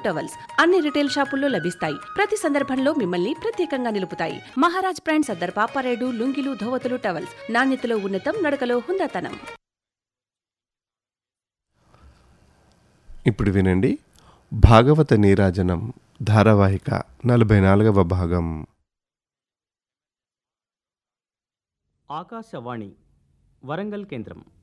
Towels అన్ని retail షాపుల్లో లభిస్తాయి. ప్రతి సందర్భంలో మిమ్మల్ని ప్రత్యేకంగా నిలుపుతాయి. మహారాజ్ బ్రాండ్ సర్దార్ పాపారేడు లుంగీలు ధోవతులు టవల్స్ నాణ్యతలో ఉన్నతం, నడకలో హుందాతనం. ఇప్పుడు వినండి భాగవత నీరాజనం ధారావాహిక 44వ భాగం. ఆకాశవాణి వరంగల్ కేంద్రం.